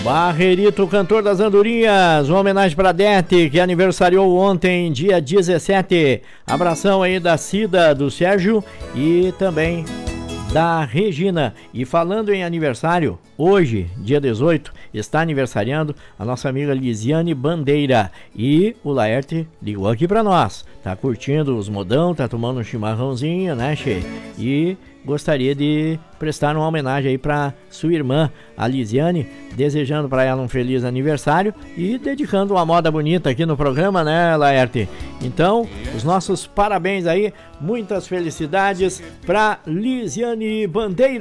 Barrerito, cantor das andorinhas, uma homenagem para Dete, que aniversariou ontem, dia 17. Abração aí da Cida, do Sérgio e também da Regina. E falando em aniversário, hoje, dia 18, está aniversariando a nossa amiga Lisiane Bandeira. E o Laerte ligou aqui para nós. Tá curtindo os modão, tá tomando um chimarrãozinho, né, Che? E gostaria de prestar uma homenagem aí para sua irmã, a Lisiane, desejando para ela um feliz aniversário e dedicando uma moda bonita aqui no programa, né, Laerte? Então, os nossos parabéns aí, muitas felicidades para Lisiane Bandeira.